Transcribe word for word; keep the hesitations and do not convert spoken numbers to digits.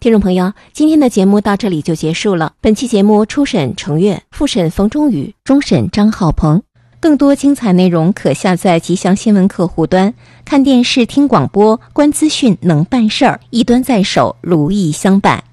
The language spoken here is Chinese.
听众朋友，今天的节目到这里就结束了。本期节目初审程越，复审冯中宇，终审张浩鹏。更多精彩内容可下载吉祥新闻客户端，看电视听广播，观资讯能办事儿，一端在手，如意相伴。